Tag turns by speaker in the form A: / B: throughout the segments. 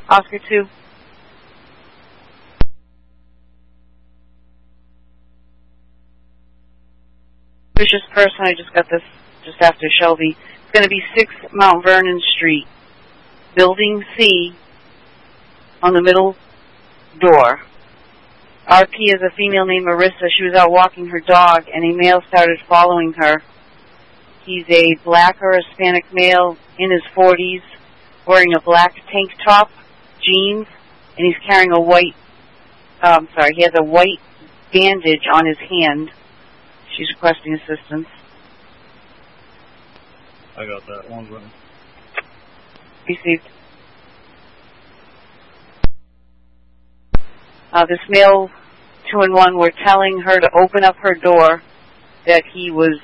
A: Oscar 2. Suspicious person, I just got this just after Shelby. It's going to be 6 Mount Vernon Street, Building C, on the middle door. RP is a female named Marissa. She was out walking her dog, and a male started following her. He's a black or Hispanic male in his 40s, wearing a black tank top, jeans, and he's carrying a white, he has a white bandage on his hand. She's requesting assistance.
B: I got that one.
A: Received. This male 2-1 were telling her to open up her door, that he was,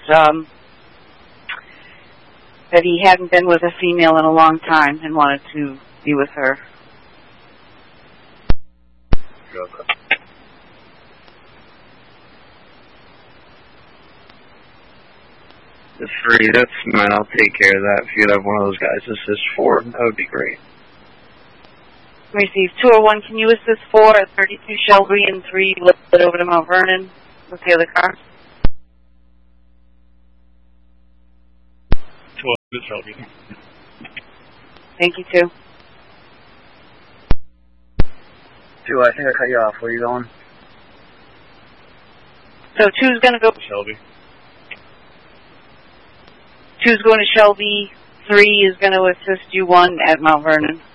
A: that he hadn't been with a female in a long time and wanted to be with her.
B: Got that.
C: It's free, that's mine, I'll take care of that. If you'd have one of those guys assist 4, that would be great.
A: Received. 201, can you assist 4 at 32 Shelby and 3 lift it over to Mount Vernon with the other car?
B: 2 Shelby.
A: Thank you, 2.
C: 2, I think I cut you off. Where are you going?
A: So 2's going to go...
B: Shelby.
A: 2's going to Shelby, 3 is going to assist you 1 at Mount Vernon.